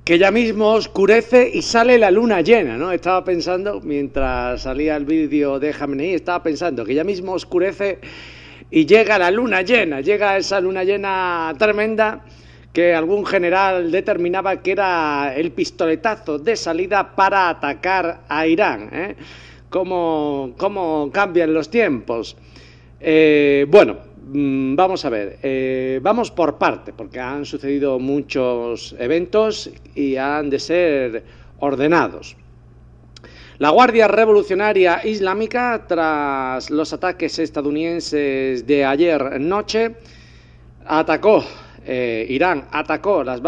que ya mismo oscurece y sale la luna llena, ¿no? Estaba pensando, mientras salía el vídeo de Jamenei, estaba pensando que ya mismo oscurece y llega la luna llena, llega esa luna llena tremenda que algún general determinaba que era el pistoletazo de salida para atacar a Irán, ¿eh? ¿Cómo cambian los tiempos? Vamos a ver, vamos por parte, porque han sucedido muchos eventos y han de ser ordenados. La Guardia Revolucionaria Islámica, tras los ataques estadounidenses de ayer noche, Irán atacó las